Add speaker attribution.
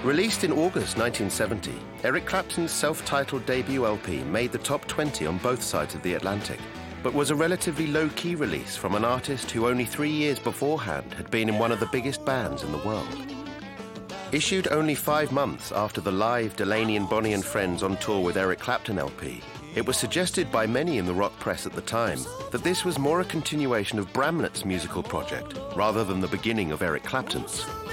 Speaker 1: Released in August 1970, Eric Clapton's self-titled debut LP made the top 20 on both sides of the Atlantic, but was a relatively low-key release from an artist who only 3 years beforehand had been in one of the biggest bands in the world. Issued only 5 months after the live Delaney and Bonnie and Friends on tour with Eric Clapton LP, it was suggested by many in the rock press at the time that this was more a continuation of Bramlett's musical project rather than the beginning of Eric Clapton's.